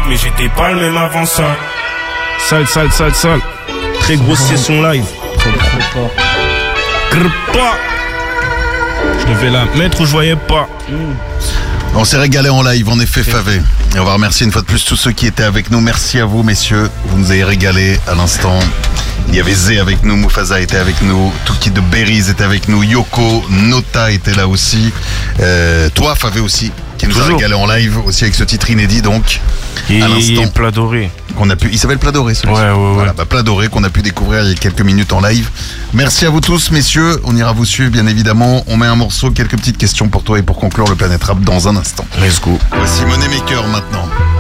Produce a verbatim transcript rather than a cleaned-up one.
mais j'étais pas le même avant ça. Sale, sale, sale, sale. Très grosse session live. Trop, trop fort. Grrr, pas. Je devais la mettre où je voyais pas. Mmh. On s'est régalé en live, en effet, Favé. Et on va remercier une fois de plus tous ceux qui étaient avec nous. Merci à vous, messieurs. Vous nous avez régalé à l'instant. Il y avait Zé avec nous, Mufasa était avec nous, Tuki de Berries était avec nous, Yoko, Nota était là aussi. Euh, toi, Favé aussi, qui nous Toujours. a régalé en live, aussi avec ce titre inédit, donc. Et à l'instant. Plat Doré. Qu'on a pu, il s'appelle Plat Doré, celui-ci. Ouais, ouais, ouais. Voilà, bah, Plat Doré qu'on a pu découvrir il y a quelques minutes en live. Merci à vous tous, messieurs. On ira vous suivre, bien évidemment. On met un morceau, quelques petites questions pour toi et pour conclure le Planète Rap dans un instant. Let's go. Voici Money Maker maintenant.